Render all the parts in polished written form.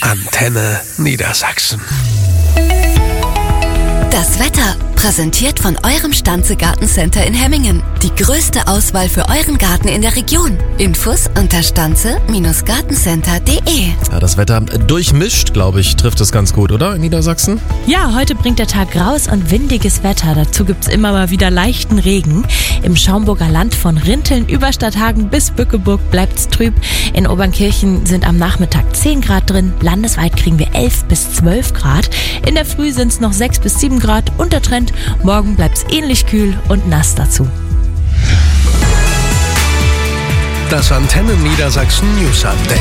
Antenne Niedersachsen. Das Wetter, präsentiert von eurem Stanze Gartencenter in Hemmingen. Die größte Auswahl für euren Garten in der Region. Infos unter stanze-gartencenter.de. Ja, das Wetter durchmischt, glaube ich, trifft es ganz gut, oder? In Niedersachsen? Ja, heute bringt der Tag graues und windiges Wetter. Dazu gibt's immer mal wieder leichten Regen. Im Schaumburger Land von Rinteln über Stadthagen bis Bückeburg bleibt's trüb. In Obernkirchen sind am Nachmittag 10 Grad drin. Landesweit kriegen wir 11 bis 12 Grad. In der Früh sind's noch 6 bis 7 Grad und der Trend, morgen bleibt's ähnlich kühl und nass dazu. Das Antenne Niedersachsen News Update.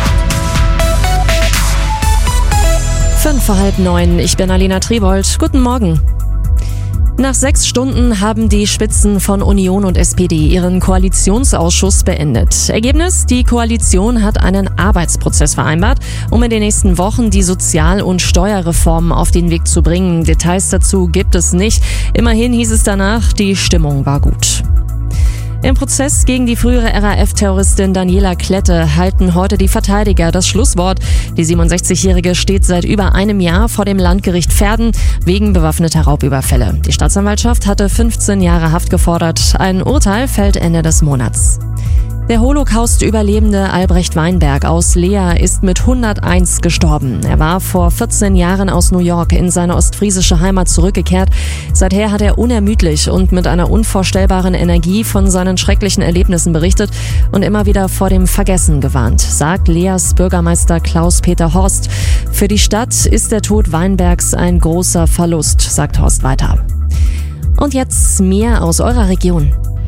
8:05, ich bin Alina Triebold. Guten Morgen. Nach 6 Stunden haben die Spitzen von Union und SPD ihren Koalitionsausschuss beendet. Ergebnis: Die Koalition hat einen Arbeitsprozess vereinbart, um in den nächsten Wochen die Sozial- und Steuerreformen auf den Weg zu bringen. Details dazu gibt es nicht. Immerhin hieß es danach, die Stimmung war gut. Im Prozess gegen die frühere RAF-Terroristin Daniela Klette halten heute die Verteidiger das Schlusswort. Die 67-Jährige steht seit über einem Jahr vor dem Landgericht Verden wegen bewaffneter Raubüberfälle. Die Staatsanwaltschaft hatte 15 Jahre Haft gefordert. Ein Urteil fällt Ende des Monats. Der Holocaust-Überlebende Albrecht Weinberg aus Leer ist mit 101 gestorben. Er war vor 14 Jahren aus New York in seine ostfriesische Heimat zurückgekehrt. Seither hat er unermüdlich und mit einer unvorstellbaren Energie von seinen schrecklichen Erlebnissen berichtet und immer wieder vor dem Vergessen gewarnt, sagt Leers Bürgermeister Klaus-Peter Horst. Für die Stadt ist der Tod Weinbergs ein großer Verlust, sagt Horst weiter. Und jetzt mehr aus eurer Region.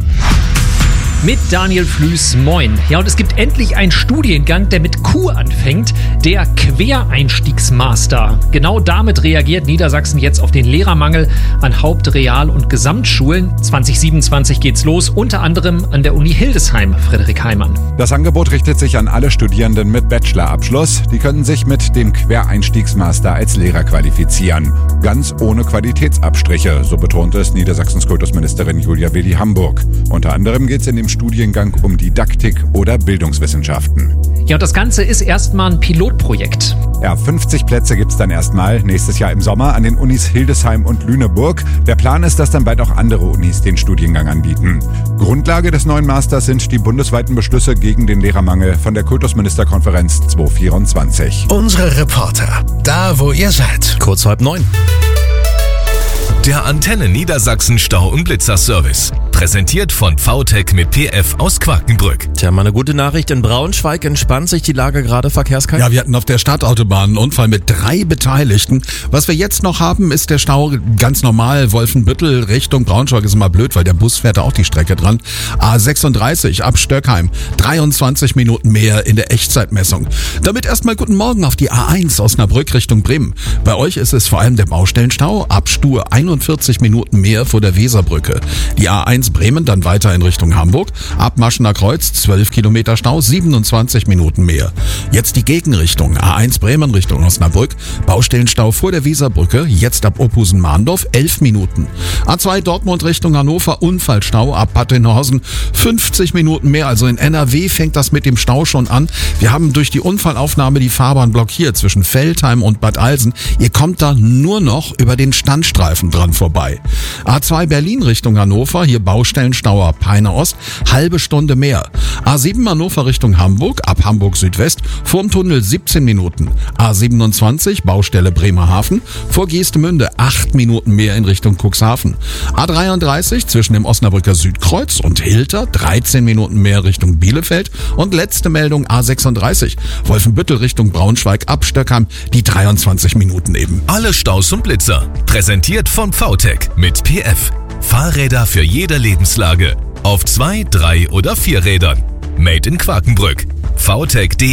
Mit Daniel Flüß, moin. Ja, und es gibt endlich einen Studiengang, der mit Q anfängt, der Quereinstiegsmaster. Genau damit reagiert Niedersachsen jetzt auf den Lehrermangel an Haupt-, Real- und Gesamtschulen. 2027 geht's los, unter anderem an der Uni Hildesheim, Frederik Heimann. Das Angebot richtet sich an alle Studierenden mit Bachelorabschluss. Die können sich mit dem Quereinstiegsmaster als Lehrer qualifizieren. Ganz ohne Qualitätsabstriche, so betonte es Niedersachsens Kultusministerin Julia Willi-Hamburg. Unter anderem geht es in dem Studiengang um Didaktik oder Bildungswissenschaften. Ja, und das Ganze ist erstmal ein Pilotprojekt. Ja, 50 Plätze gibt's dann erstmal nächstes Jahr im Sommer an den Unis Hildesheim und Lüneburg. Der Plan ist, dass dann bald auch andere Unis den Studiengang anbieten. Grundlage des neuen Masters sind die bundesweiten Beschlüsse gegen den Lehrermangel von der Kultusministerkonferenz 2024. Unsere Reporter, da wo ihr seid. Kurz 8:30. Der Antenne Niedersachsen Stau- und Blitzerservice. Präsentiert von VTech mit PF aus Quakenbrück. Tja, mal eine gute Nachricht. In Braunschweig entspannt sich die Lage gerade verkehrskalt. Ja, wir hatten auf der Stadtautobahn einen Unfall mit 3 Beteiligten. Was wir jetzt noch haben, ist der Stau ganz normal. Wolfenbüttel Richtung Braunschweig ist immer blöd, weil der Bus fährt da auch die Strecke dran. A36 ab Stöckheim. 23 Minuten mehr in der Echtzeitmessung. Damit erstmal guten Morgen auf die A1 Osnabrück Richtung Bremen. Bei euch ist es vor allem der Baustellenstau. Ab Stur 41 Minuten mehr vor der Weserbrücke. Die A1 Bremen dann weiter in Richtung Hamburg. Ab Maschener Kreuz 12 Kilometer Stau, 27 Minuten mehr. Jetzt die Gegenrichtung. A1 Bremen Richtung Osnabrück. Baustellenstau vor der Weserbrücke. Jetzt ab Opusen-Mahndorf 11 Minuten. A2 Dortmund Richtung Hannover. Unfallstau ab Bad Dennhausen 50 Minuten mehr. Also in NRW fängt das mit dem Stau schon an. Wir haben durch die Unfallaufnahme die Fahrbahn blockiert zwischen Veltheim und Bad Alsen. Ihr kommt da nur noch über den Standstreifen dran vorbei. A2 Berlin Richtung Hannover. Hier Baustellenstau ab Peine Ost, halbe Stunde mehr. A7 Hannover Richtung Hamburg, ab Hamburg Südwest, vorm Tunnel 17 Minuten. A27 Baustelle Bremerhaven, vor Geestemünde 8 Minuten mehr in Richtung Cuxhaven. A33 zwischen dem Osnabrücker Südkreuz und Hilter 13 Minuten mehr Richtung Bielefeld. Und letzte Meldung A36, Wolfenbüttel Richtung Braunschweig ab Stöckheim, die 23 Minuten eben. Alle Staus und Blitzer. Präsentiert von VTech mit PF. Fahrräder für jede Lebenslage. Auf 2, 3 oder 4 Rädern. Made in Quakenbrück. VTech.de